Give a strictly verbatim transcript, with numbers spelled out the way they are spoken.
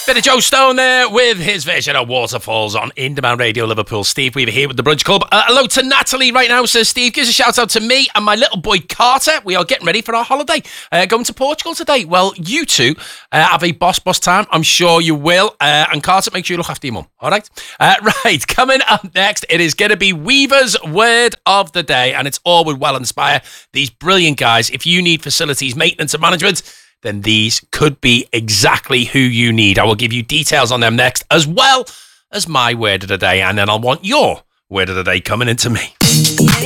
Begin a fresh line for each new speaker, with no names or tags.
Bit of Joe Stone there with his version of Waterfalls on In Demand Radio Liverpool. Steve Weaver here with the Brunch Club. Uh, hello to Natalie right now. So Steve gives a shout out to me and my little boy Carter. We are getting ready for our holiday. Uh, going to Portugal today. Well, you two uh, have a boss boss time. I'm sure you will. Uh, and Carter, make sure you look after your mum. All right? Uh, right. Coming up next, it is going to be Weaver's Word of the Day. And it's all with Well Inspire. These brilliant guys. If you need facilities maintenance and management, then these could be exactly who you need. I will give you details on them next, as well as my word of the day, and then I'll want your word of the day coming into me.